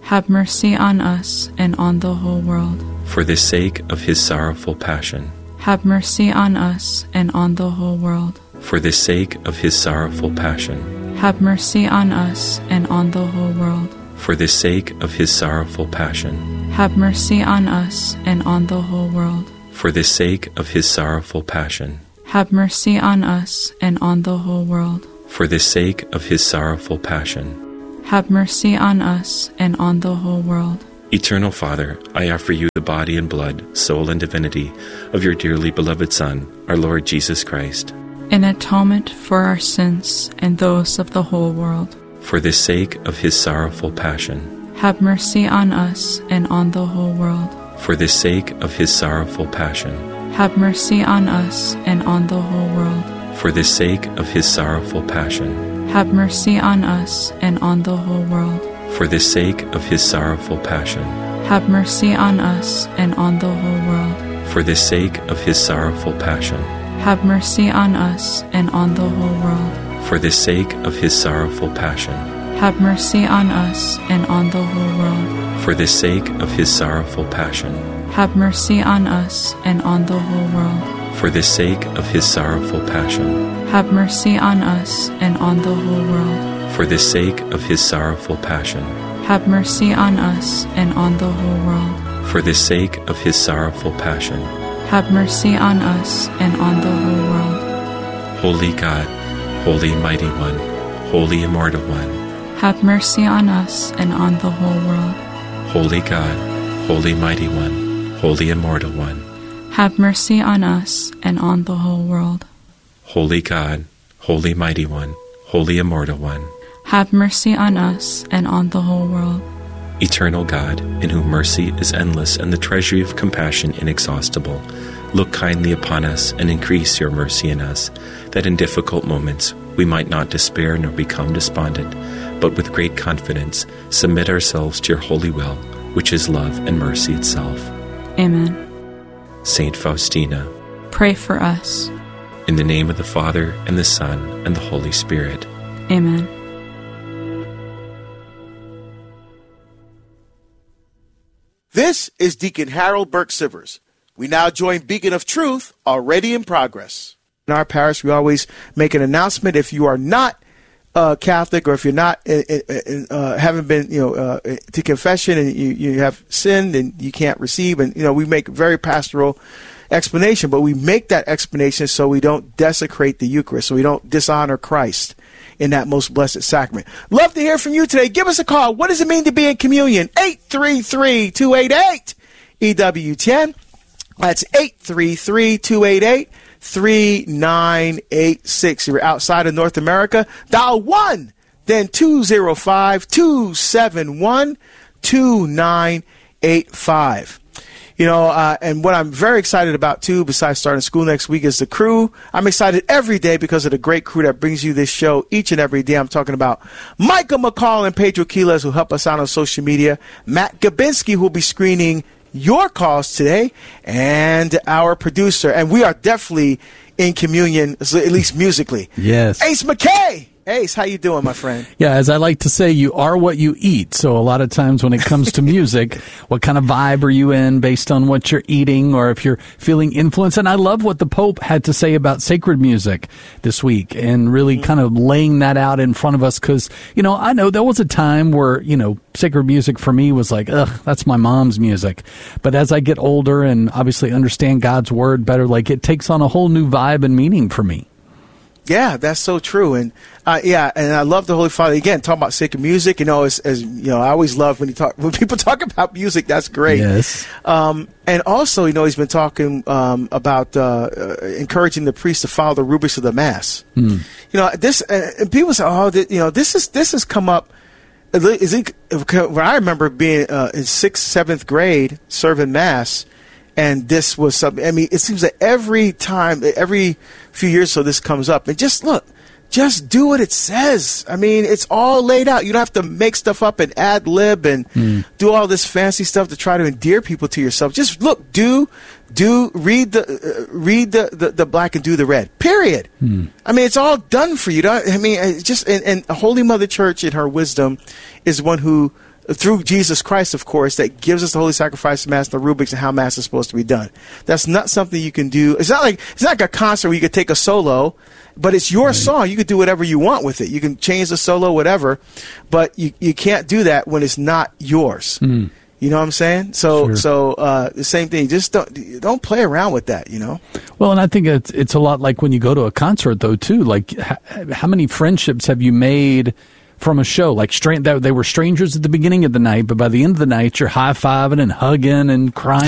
Have mercy on us and on the whole world. For the sake of his sorrowful passion. Have mercy on us and on the whole world. For the sake of his sorrowful passion. Have mercy on us and on the whole world. For the sake of his sorrowful passion. Have mercy on us and on the whole world. For the sake of his sorrowful passion. Have mercy on us and on the whole world. For the sake of his sorrowful passion. Have mercy on us and on the whole world. Eternal Father, I offer you the body and blood, soul and divinity of your dearly beloved Son, our Lord Jesus Christ. In atonement for our sins and those of the whole world. For the sake of his sorrowful passion. Have mercy on us and on the whole world. For the sake of his sorrowful passion. Have mercy on us and on the whole world. For the sake of his sorrowful passion. Have mercy on us and on the whole world. For the sake of his sorrowful passion. Have mercy on us and on the whole world. For the sake of his sorrowful passion. Have mercy on us and on the whole world. For the sake of his sorrowful passion. Have mercy on us and on the whole world. For the sake of his sorrowful passion. Have mercy on us and on the whole world. For the sake of his sorrowful passion. Have mercy on us and on the whole world. For the sake of his sorrowful passion. Have mercy on us and on the whole world. For the sake of his sorrowful passion. Have mercy on us and on the whole world. Holy God, Holy Mighty One, Holy Immortal One. Have mercy on us and on the whole world. Holy God, Holy Mighty One, Holy Immortal One. Have mercy on us and on the whole world. Holy God, Holy Mighty One, Holy Immortal One. Have mercy on us and on the whole world. Eternal God, in whom mercy is endless and the treasury of compassion inexhaustible, look kindly upon us and increase your mercy in us, that in difficult moments we might not despair nor become despondent, but with great confidence submit ourselves to your holy will, which is love and mercy itself. Amen. Saint Faustina, pray for us. In the name of the Father, and the Son, and the Holy Spirit. Amen. This is Deacon Harold Burke Sivers. We now join Beacon of Truth, already in progress. In our parish, we always make an announcement. If you are not uh, Catholic, or if you're not, uh, uh, haven't been, you know, uh, to confession, and you, you have sinned and you can't receive, and you know, we make very pastoral explanation, but we make that explanation so we don't desecrate the Eucharist, so we don't dishonor Christ in that most blessed sacrament. Love to hear from you today. Give us a call. What does it mean to be in communion? eight three three, two eight eight, E W T N. That's eight three three, two eight eight, three nine eight six. If you're outside of North America, dial one, then two zero five, two seven one, two nine eight five. You know, uh, and what I'm very excited about, too, besides starting school next week, is the crew. I'm excited every day because of the great crew that brings you this show each and every day. I'm talking about Micah McCall and Pedro Quiles, who help us out on social media, Matt Gabinski, who will be screening your calls today, and our producer. And we are definitely in communion, at least musically. Yes. Ace McKay. Ace, how you doing, my friend? Yeah, as I like to say, you are what you eat. So a lot of times when it comes to music, what kind of vibe are you in based on what you're eating, or if you're feeling influenced? And I love what the Pope had to say about sacred music this week, and really mm-hmm. kind of laying that out in front of us. Because, you know, I know there was a time where, you know, sacred music for me was like, ugh, that's my mom's music. But as I get older and obviously understand God's word better, like it takes on a whole new vibe and meaning for me. Yeah, that's so true. And uh, yeah, and I love the Holy Father. Again, talking about sacred music, you know, as, as you know, I always love when you talk when people talk about music. That's great. Yes. Um, and also, you know, he's been talking um, about uh, uh, encouraging the priests to follow the rubrics of the Mass. Hmm. You know, this uh, and people say, oh, th- you know, this is this has come up. Is it, when I remember being uh, in sixth, seventh grade serving Mass. And this was something, I mean, it seems that every time, every few years or so this comes up. And just look, just do what it says. I mean, it's all laid out. You don't have to make stuff up and ad lib and mm. do all this fancy stuff to try to endear people to yourself. Just look, do, do, read the, uh, read the, the, the black and do the red. Period. Mm. I mean, it's all done for you. I mean, it's just, and, and Holy Mother Church in her wisdom is one who through Jesus Christ, of course, that gives us the holy sacrifice, Mass, the rubrics, and how Mass is supposed to be done. That's not something you can do. It's not like it's not like a concert where you could take a solo, but it's your right. song. You could do whatever you want with it. You can change the solo, whatever, but you you can't do that when it's not yours. Mm. You know what I'm saying? So, sure. so uh, the same thing. Just don't don't play around with that. You know. Well, and I think it's it's a lot like when you go to a concert, though, too. Like, h- how many friendships have you made from a show? Like, stra- they were strangers at the beginning of the night, but by the end of the night, you're high fiving and hugging and crying